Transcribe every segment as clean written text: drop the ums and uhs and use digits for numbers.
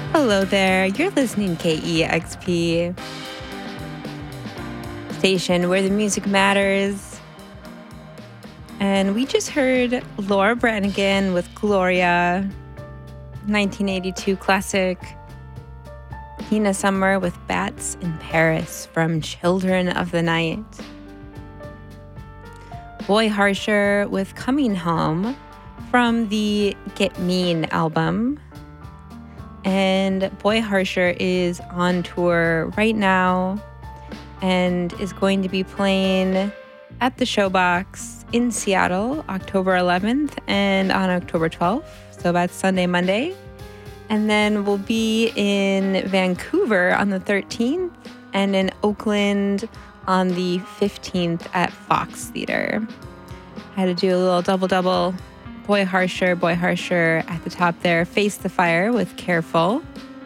Hello there. You're listening to KEXP, station where the music matters. And we just heard Laura Branigan with Gloria, 1982 classic. Tina Summer with Bats in Paris from Children of the Night. Boy Harsher with Coming Home from the Get Mean album. And Boy Harsher is on tour right now and is going to be playing at the Showbox in Seattle, October 11th and on October 12th. So that's Sunday, Monday. And then we'll be in Vancouver on the 13th and in Oakland on the 15th at Fox Theater. I had to do a little double. Boy Harsher at the top there. Face the Fire with Careful.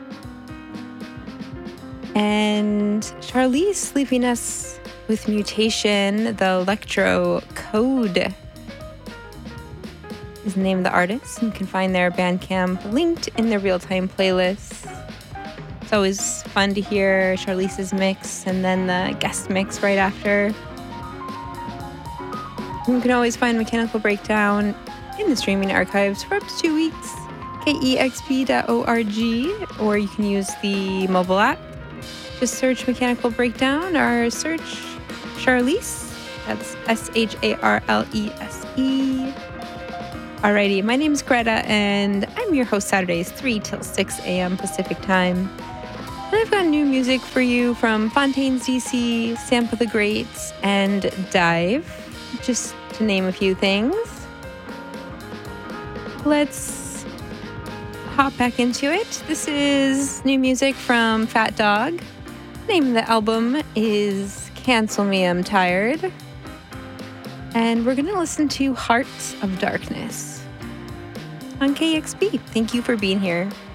And Charlize leaving us with Mutation, the Electro Code is the name of the artist. You can find their Bandcamp linked in the real-time playlist. It's always fun to hear Charlize's mix and then the guest mix right after. You can always find Mechanical Breakdown in the streaming archives for up to 2 weeks, kexp.org, or you can use the mobile app. Just search Mechanical Breakdown or search Charlize. That's SHARLESE. Alrighty, my name is Greta, and I'm your host Saturdays 3 till 6 a.m. Pacific time. And I've got new music for you from Fontaines DC, Sample the Greats, and Dive, just to name a few things. Let's hop back into it. This is new music from Fat Dog. The name of the album is Cancel Me, I'm Tired. And we're going to listen to Hearts of Darkness on KEXP. Thank you for being here.